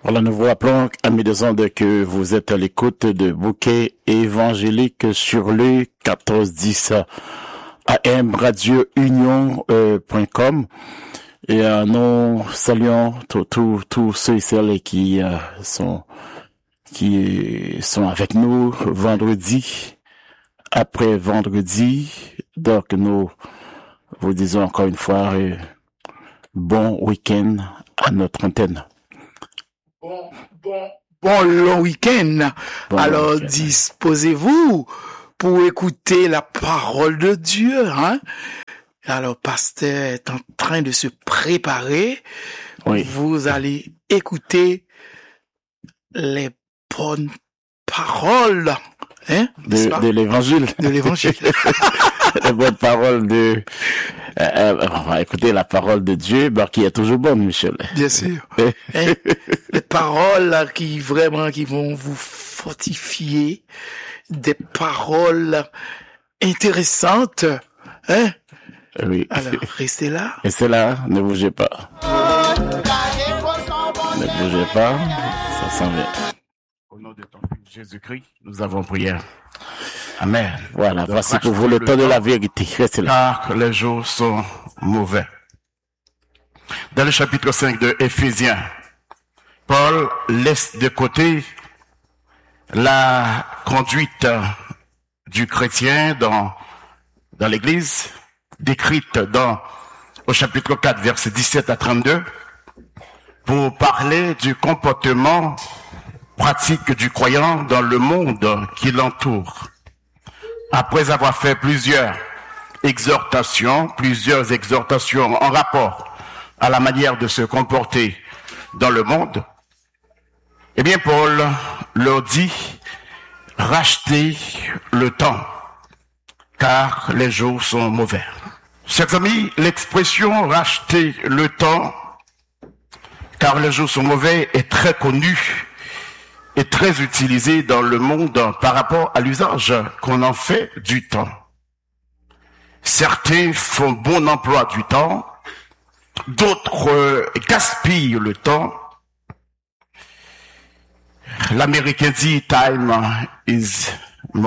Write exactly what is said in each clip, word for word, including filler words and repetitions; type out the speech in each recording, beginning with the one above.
Voilà, nous vous rappelons, amis des ondes, que vous êtes à l'écoute de Bouquet évangélique sur le quatorze dix A M radio union point com. Et euh, nous saluons tous tous ceux et celles qui euh, sont qui sont avec nous vendredi après vendredi. Donc nous vous disons encore une fois euh, bon week-end à notre antenne. Bon, bon, bon long week-end. Bon Alors, week-end. Disposez-vous pour écouter la parole de Dieu, hein? Alors, pasteur est en train de se préparer. Oui. Vous allez écouter les bonnes paroles, hein? De, de l'évangile. De l'évangile. Les bonnes paroles de, euh, on va écouter la parole de Dieu, bah, qui est toujours bonne, Michel. Bien sûr. Hein? Les paroles là, qui vraiment, qui vont vous fortifier, des paroles intéressantes, hein? Oui. Alors, restez là. Restez là, ne bougez pas. Ne bougez pas, ça s'en vient. Au nom de ton Fils Jésus-Christ, nous avons prié. Amen. Voilà, donc, voici pour vous le temps de la vérité. Restez là. Car les jours sont mauvais. Dans le chapitre cinq de Éphésiens, Paul laisse de côté la conduite du chrétien dans, dans l'église, décrite dans, au chapitre quatre, versets dix-sept à trente-deux, pour parler du comportement pratique du croyant dans le monde qui l'entoure. Après avoir fait plusieurs exhortations, plusieurs exhortations en rapport à la manière de se comporter dans le monde, eh bien, Paul leur dit, rachetez le temps, car les jours sont mauvais. Chers amis, l'expression racheter le temps, car les jours sont mauvais, est très connue et très utilisée dans le monde par rapport à l'usage qu'on en fait du temps. Certains font bon emploi du temps, d'autres euh, gaspillent le temps. L'Américain dit « time is money ».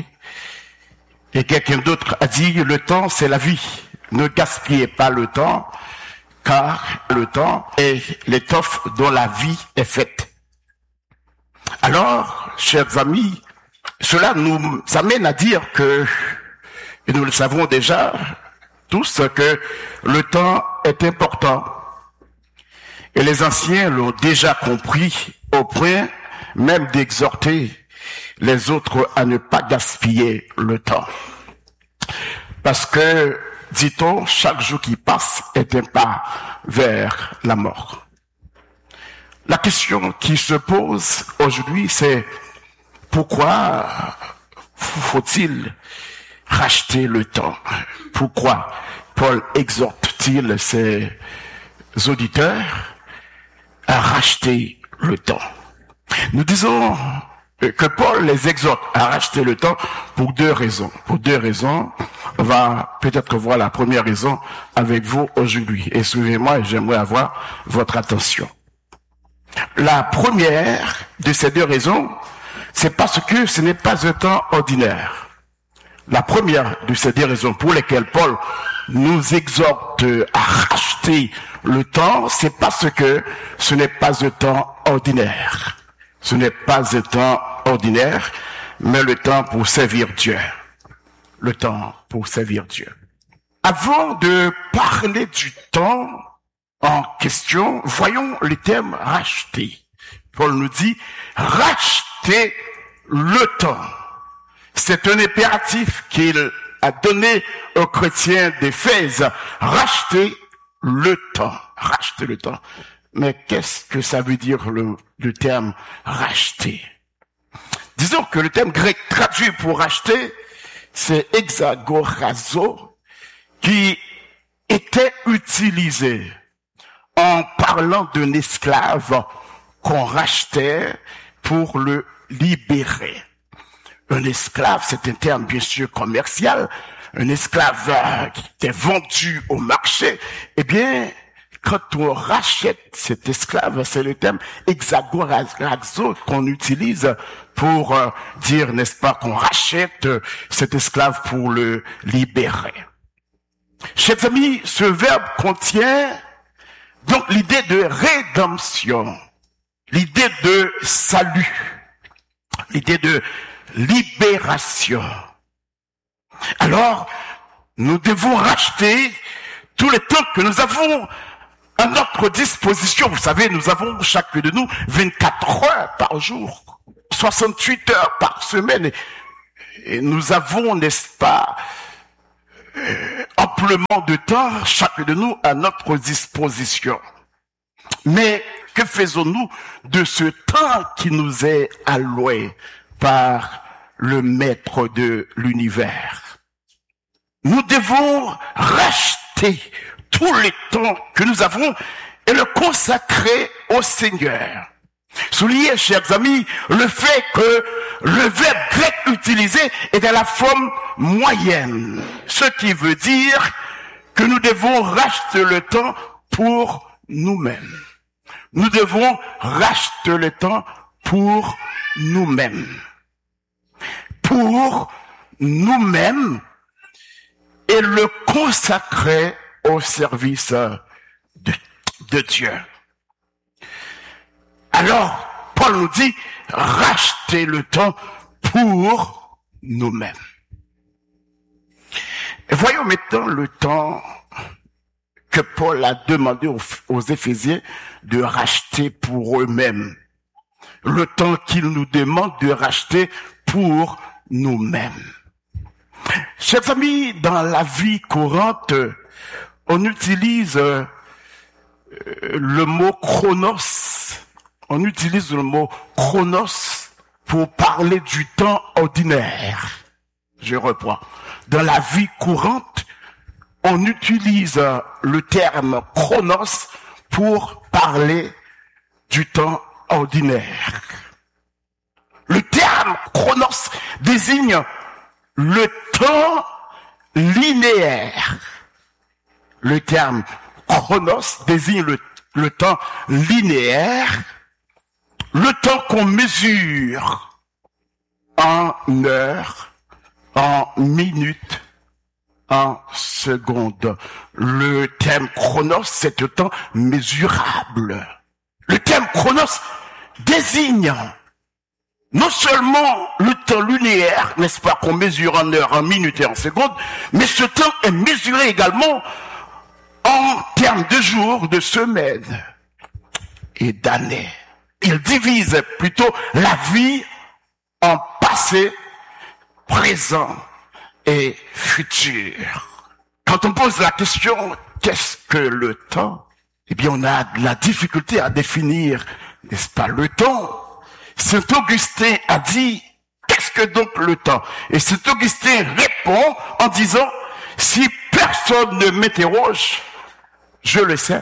Et quelqu'un d'autre a dit « le temps, c'est la vie ». Ne gaspillez pas le temps, car le temps est l'étoffe dont la vie est faite. Alors, chers amis, cela nous amène à dire que, et nous le savons déjà tous, que le temps est important. Et les anciens l'ont déjà compris au point même d'exhorter les autres à ne pas gaspiller le temps. Parce que, dit-on, chaque jour qui passe est un pas vers la mort. La question qui se pose aujourd'hui, c'est pourquoi faut-il racheter le temps? Pourquoi Paul exhorte-t-il ses auditeurs à racheter le temps? Nous disons que Paul les exhorte à racheter le temps pour deux raisons. Pour deux raisons, on va peut-être voir la première raison avec vous aujourd'hui. Et suivez-moi, j'aimerais avoir votre attention. La première de ces deux raisons, c'est parce que ce n'est pas un temps ordinaire. La première de ces deux raisons pour lesquelles Paul nous exhorte à racheter le temps, c'est parce que ce n'est pas un temps ordinaire. Ce n'est pas un temps ordinaire, mais le temps pour servir Dieu. Le temps pour servir Dieu. Avant de parler du temps en question, voyons le terme racheter. Paul nous dit racheter le temps. C'est un impératif qu'il a donné aux chrétiens d'Éphèse. Racheter le temps. Racheter le temps. Mais qu'est-ce que ça veut dire le, le terme racheter? Disons que le terme grec traduit pour racheter, c'est exagorazo, qui était utilisé en parlant d'un esclave qu'on rachetait pour le libérer. Un esclave, c'est un terme bien sûr commercial. Un esclave qui était vendu au marché, eh bien, quand on rachète cet esclave, c'est le terme exagorazo qu'on utilise pour euh, dire, n'est-ce pas, qu'on rachète euh, cet esclave pour le libérer. Chers amis, ce verbe contient donc l'idée de rédemption, l'idée de salut, l'idée de libération. Alors, nous devons racheter tout le temps que nous avons à notre disposition. Vous savez, nous avons chacun de nous vingt-quatre heures par jour, soixante-huit heures par semaine. Et nous avons, n'est-ce pas, euh, amplement de temps, chacun de nous à notre disposition. Mais que faisons-nous de ce temps qui nous est alloué par le Maître de l'univers? Nous devons racheter tout le temps que nous avons et le consacrer au Seigneur. Soulignez, chers amis, le fait que le verbe grec utilisé est dans la forme moyenne, ce qui veut dire que nous devons racheter le temps pour nous-mêmes. Nous devons racheter le temps pour nous-mêmes. Pour nous-mêmes et le consacrer au service de, de Dieu. Alors, Paul nous dit, racheter le temps pour nous-mêmes. Et voyons maintenant le temps que Paul a demandé aux, aux Éphésiens de racheter pour eux-mêmes. Le temps qu'il nous demande de racheter pour nous-mêmes. Chers amis, dans la vie courante, on utilise euh, le mot chronos. On utilise le mot chronos pour parler du temps ordinaire. Je reprends. Dans la vie courante, on utilise le terme chronos pour parler du temps ordinaire. Le terme chronos désigne le temps linéaire. Le terme chronos désigne le, le temps linéaire, le temps qu'on mesure en heures, en minutes, en secondes. Le terme chronos, c'est le temps mesurable. Le terme chronos désigne non seulement le temps linéaire, n'est-ce pas, qu'on mesure en heures, en minutes et en secondes, mais ce temps est mesuré également en termes de jours, de semaines et d'années. Il divise plutôt la vie en passé, présent et futur. Quand on pose la question, qu'est-ce que le temps? Eh bien, on a de la difficulté à définir, n'est-ce pas, le temps. Saint Augustin a dit, qu'est-ce que donc le temps? Et Saint Augustin répond en disant, si personne ne m'interroge, je le sais.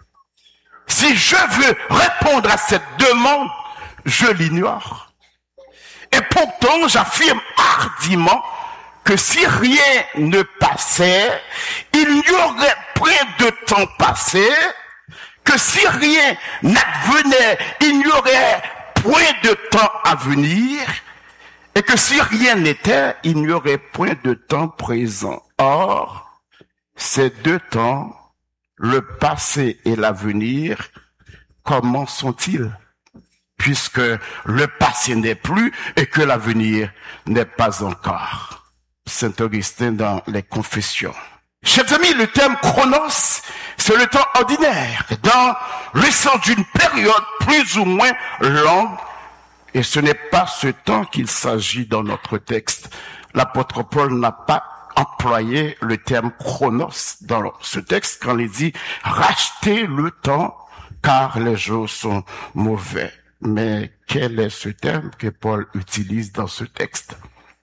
Si je veux répondre à cette demande, je l'ignore. Et pourtant, j'affirme hardiment que si rien ne passait, il n'y aurait point de temps passé, que si rien n'advenait, il n'y aurait point de temps à venir, et que si rien n'était, il n'y aurait point de temps présent. Or, ces deux temps, le passé et l'avenir, comment sont-ils? Puisque le passé n'est plus et que l'avenir n'est pas encore. Saint Augustin dans les Confessions. Chers amis, le terme chronos, c'est le temps ordinaire, dans le sens d'une période plus ou moins longue, et ce n'est pas ce temps qu'il s'agit dans notre texte. L'apôtre Paul n'a pas employé le terme chronos dans ce texte quand il dit « racheter le temps car les jours sont mauvais ». Mais quel est ce terme que Paul utilise dans ce texte?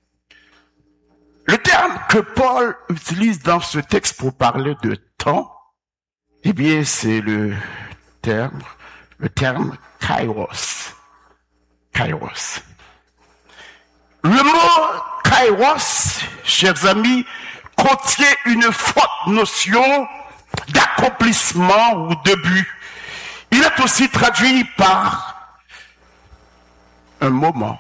Le terme que Paul utilise dans ce texte pour parler de temps, eh bien, c'est le terme, le terme kairos. Kairos. Le mot kairos, chers amis, contient une forte notion d'accomplissement ou de but. Il est aussi traduit par un moment,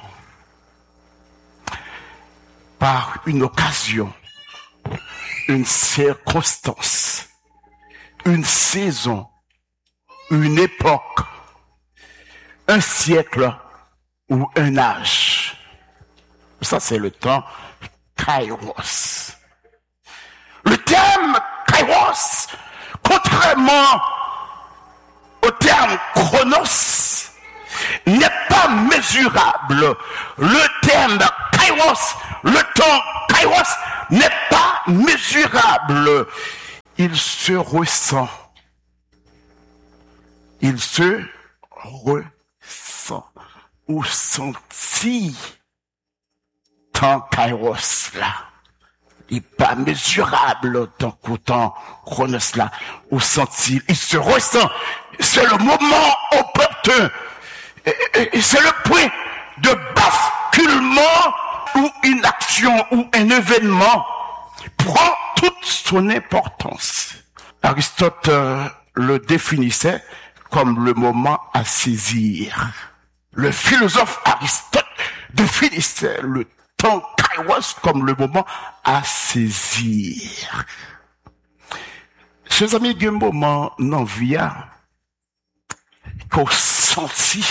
par une occasion, une circonstance, une saison, une époque, un siècle ou un âge. Ça, c'est le temps Kairos. Le terme Kairos, contrairement au terme Chronos, n'est pas mesurable. Le terme Kairos, le temps Kairos n'est pas mesurable. Il se ressent. Il se ressent ou sentit. Temps Kairos là. Il n'est pas mesurable tant qu'au temps Chronos là. Ou senti. Il se ressent. C'est le moment opportun. Et, et, et c'est le point de basculement où une action ou un événement prend toute son importance. Aristote euh, le définissait comme le moment à saisir. Le philosophe Aristote définissait le temps Kairos comme le moment à saisir. Chers amis, il y a un moment dans la vie qu'on sentit.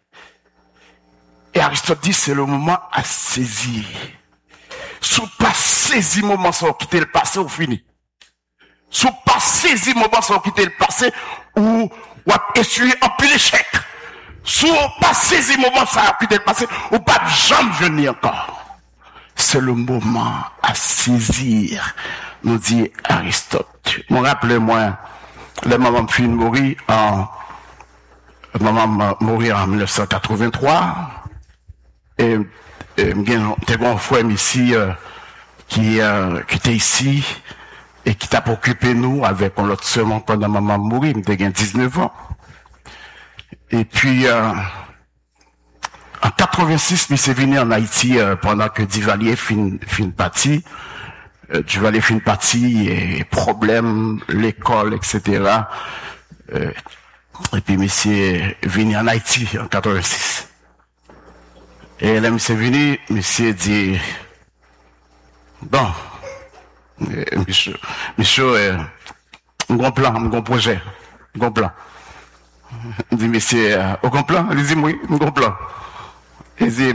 Et Aristote dit c'est le moment à saisir. Si vous pas saisi le moment sans quitter le passé, vous finissez. Si vous pas saisi le moment sans quitter le passé, ou vous essuyer un peu d'échec. Si vous pas saisi le moment sans quitter le passé, ou pas de jambe jeûner encore. C'est le moment à saisir, nous dit Aristote. Je me rappelle, moi, la maman fille mourir en, maman mourir en dix-neuf cent quatre-vingt-trois. Et, et j'ai un frère ici, euh, qui, euh, qui était ici, et qui t'a occupé nous avec l'autre seulement pendant maman mourir, j'ai dix-neuf ans. Et puis, euh, en quatre-vingt-six, je suis venu en Haïti euh, pendant que Duvalier fin, fin parti. Euh, Duvalier fin parti, et problèmes, l'école, et cetera. Euh, et puis, monsieur est venu en Haïti en quatre-vingt-six. Et là, monsieur est venu, monsieur dit, bon, euh, monsieur, monsieur, euh, un grand plan, un grand projet, un grand plan. Il dit, monsieur, euh, au grand plan? Il dit, oui, un grand plan. Il dit,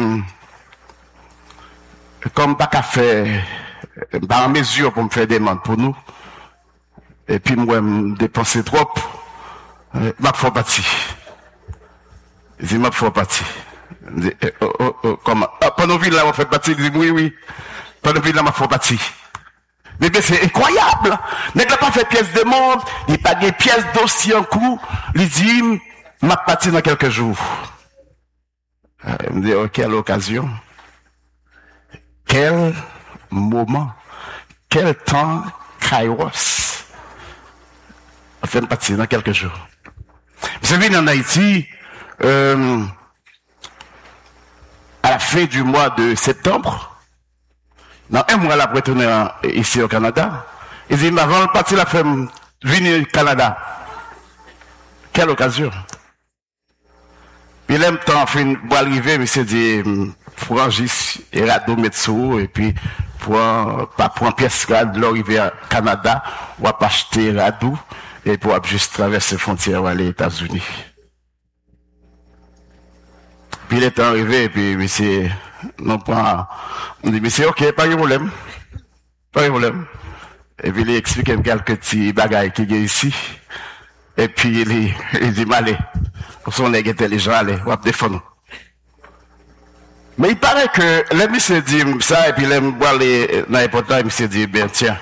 comme pas qu'à faire, pas en mesure pour me faire des demandes pour nous, et puis moi, me dépenser trop, euh, m'a fait partie. Il dit, m'a fait partie. Il dit, oh, oh, oh, comment? Ah, pendant ville là, m'a fait partie. Il dit, oui, oui. Pendant ville là, m'a fait partie. Mais bien, c'est incroyable. N'est pas fait pièce de monde, il pas des pièces dossier en cours, il dit, m'a parti dans quelques jours. Il me dit, oh, quelle occasion, quel moment, quel temps, Kairos. On fait une partie dans quelques jours. Vous savez, en Haïti, euh, à la fin du mois de septembre, dans un mois là, pour retourner ici au Canada, il dit, mais avant de partir, la femme, venir au Canada. Quelle occasion. Puis, l'aime temps, fin, pour arriver, monsieur dit, pour enregistrer, et radeau mettre sous, et puis, pour, pas prendre pièce rade, l'arrivée au Canada, ou pas acheter radeau, et pour juste traverser les frontières, aller aux États-Unis. Puis, il est arrivé, et puis, monsieur, non pas, on dit, monsieur, ok, pas de problème. Pas de problème. Et puis, il explique quelques petits bagailles qui y a ici. Et puis, il, il dit, allez, pour son nègre intelligent, allez, on va défendre. Mais il paraît que, le monsieur dit ça, et puis, il boit les, dans les potes, il monsieur dit, ben, tiens,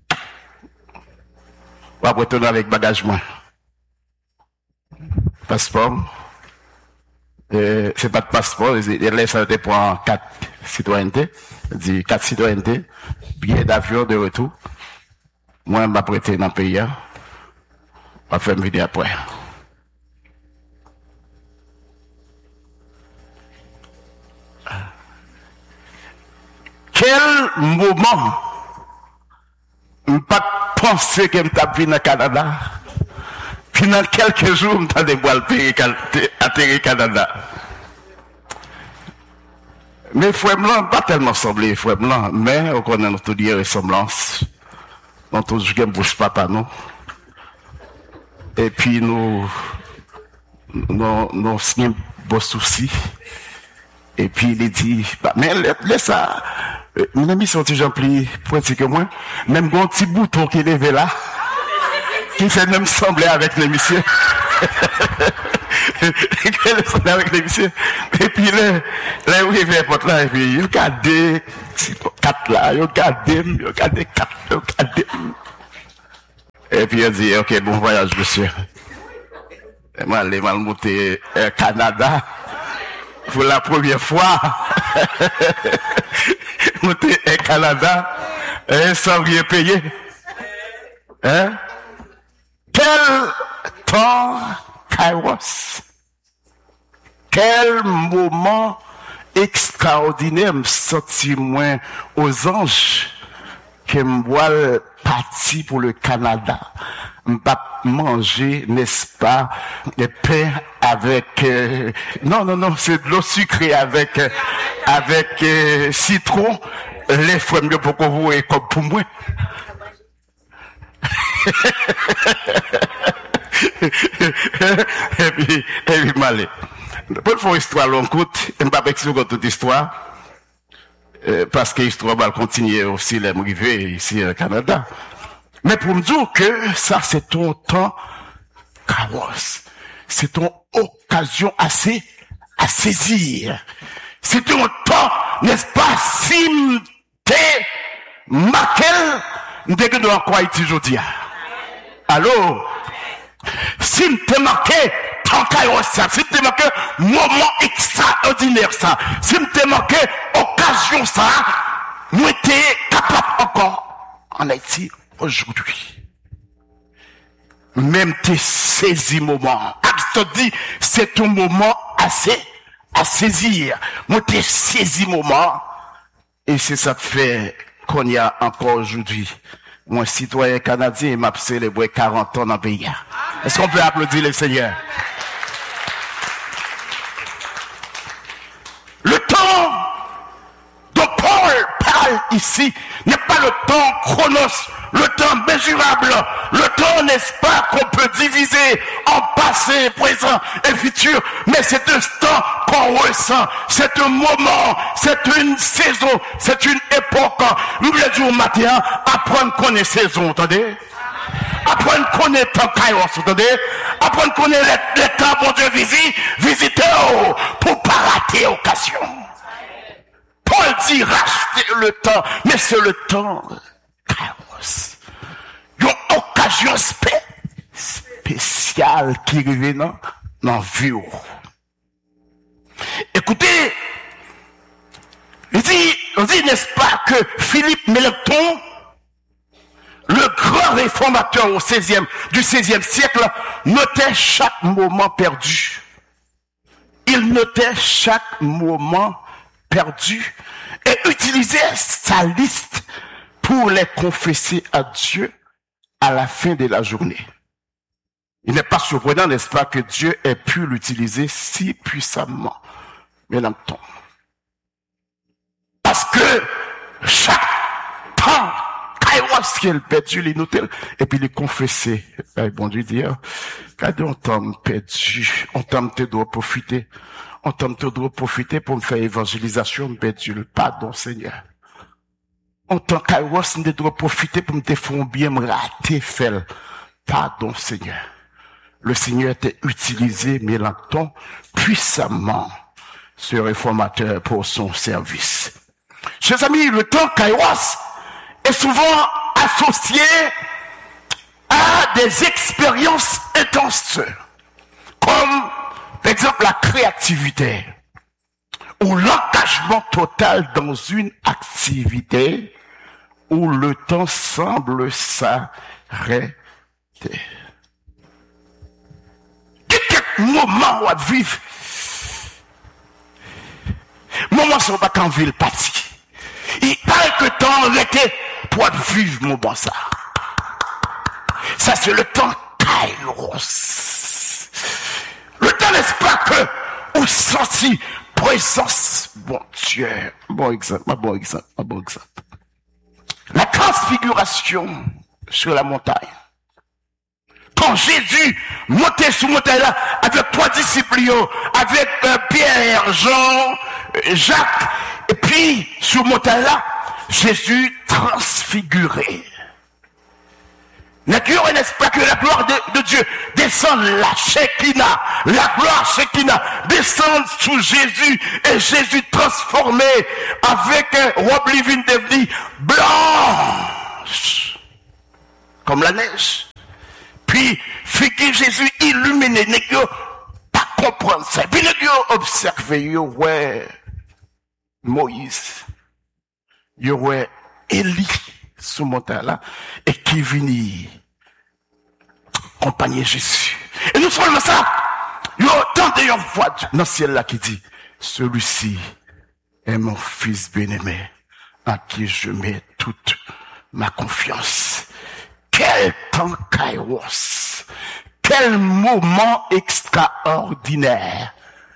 on va retourner avec bagage moins. Passeport. Euh, c'est pas de passeport, il laisse un pour quatre citoyennetés, il dit quatre citoyennetés, billet d'avion de retour. Moi, je m'a prêté dans le pays, on va faire une vidéo après. Quel moment, pas pensé que m't'a venu au Canada. Puis dans quelques jours, m't'a déboulé atterri au Canada. Mais frère blanc, pas tellement semblé frère blanc, mais on connaît notre lieu ressemblance. On tous gagne bouche papa non. Et puis nous nous nous signons beau souci. Et puis il dit bah, mais laisse ça. Mon ami sont déjà plus pointu que moi, même un petit bouton qui est levé là qui fait même sembler avec les messieurs. avec les messieurs. Et puis là, là où il vient pour là, et puis il regarde quatre là, il regarde, il regarde quatre, il regarde. Et puis il dit, ok, bon voyage, monsieur. Et moi, je vais monter au Canada pour la première fois. Monter au Canada et sans rien payer. Hein? Quel temps, Kairos. Quel moment extraordinaire me senti moins aux anges que me voile parti pour le Canada. M'pas manger, n'est-ce pas, des pains avec euh, non non non, c'est de l'eau sucrée avec euh, avec euh, citron, les fruits mieux pour que vous et comme pour moi. et puis et puis malé. Pour faire histoire longue courte, je ne vais pas expliquer toute histoire euh, parce que l'histoire va continuer aussi les arriver ici au Canada. Mais pour me dire que ça c'est ton temps Kairos, c'est ton occasion assez à saisir. C'est ton temps, n'est-ce pas, si t'es marqué, m'te que doit quoi ici aujourd'hui. Allô? Si t'es marqué, temps Kairos ça, si t'es marqué, moment extraordinaire ça, si t'es marqué, occasion ça, nous t'es capable encore en Haïti aujourd'hui. Même tes saisi moment. Je te dis, c'est un moment assez à saisir. Moi, t'es saisi moment. Et c'est ça que fait qu'on y a encore aujourd'hui. Moi, citoyen canadien, m'a célébré quarante ans dans le pays. Est-ce qu'on peut applaudir le Seigneur? Le temps dont Paul parle ici n'est pas le temps chronos, le temps mesurable, le temps, n'est-ce pas, qu'on peut diviser en passé, présent et futur, mais c'est un temps qu'on ressent, c'est un moment, c'est une saison, c'est une époque. Nous voulons dire au matin, apprendre qu'on est saison, entendez? Apprendre qu'on est temps Kairos, entendez? Apprendre qu'on est les temps, bon Dieu, visite, visitez pour pas rater l'occasion. Paul dit racheter le temps, mais c'est le temps Kairos. Une occasion spé spéciale qui arrive dans la vie. Écoutez, il dit, on dit, n'est-ce pas, que Philippe Mélenchon, le grand réformateur au seizième, du seizième siècle, notait chaque moment perdu. Il notait chaque moment perdu et utilisait sa liste pour les confesser à Dieu à la fin de la journée. Il n'est pas surprenant, n'est-ce pas, que Dieu ait pu l'utiliser si puissamment. Mais longtemps. Parce que chaque temps, Kairos qu'il perdu, il notait, et puis il confessait. Et bon Dieu dit, quand on t'a perdu, on t'a te doit profiter. On t'a te doit profiter pour me faire évangélisation, me perdu le pardon, Seigneur. En tant Kairos, on doit profiter pour me défendre bien, me rater, faire pardon, Seigneur. Le Seigneur était utilisé, mais longtemps, puissamment, ce réformateur pour son service. Chers amis, le temps Kairos est souvent associé à des expériences intenses, comme, par exemple, la créativité, ou l'engagement total dans une activité où le temps semble s'arrêter. Quel moment on va vivre? Moment sur pas qu'en ville partie. Il paraît que le temps arrêté pour vivre mon bon ça. Ça, c'est le temps Kairos. Le temps, n'est-ce pas, que vous senti présence, bon Dieu, bon exemple, un bon exemple, un bon exemple. La transfiguration sur la montagne. Quand Jésus montait sur la montagne là, avec trois disciples, avec euh, Pierre, Jean, Jacques, et puis sur la montagne là, Jésus transfiguré. N'est-ce n'est-ce pas que la gloire de, de Dieu descend, la Shekinah, la gloire Shekinah descend sous Jésus, et Jésus transformé avec un robe livine devenue blanche comme la neige. Puis figure Jésus illuminé, n'est pas comprendre ça. Puis n'est observer ouais Moïse, ouais Élie sous montagne là, et qui vient accompagner Jésus. Et nous seulement ça, il y a autant de voix dans le ciel là qui dit, celui-ci est mon fils bien-aimé, en qui je mets toute ma confiance. Quel temps Kairos, quel moment extraordinaire